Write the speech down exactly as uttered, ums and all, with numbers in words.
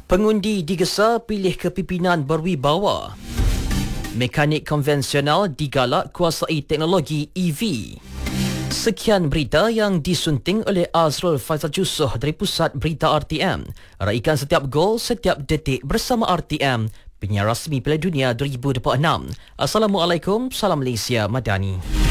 Pengundi digesa pilih kepimpinan berwibawa. Mekanik konvensional digalak kuasai teknologi E V. Sekian berita yang disunting oleh Azrul Faizal Jusoh dari Pusat Berita R T M. Raikan setiap gol, setiap detik bersama R T M, penyiar rasmi Piala Dunia dua ribu dua puluh enam. Assalamualaikum, salam Malaysia Madani.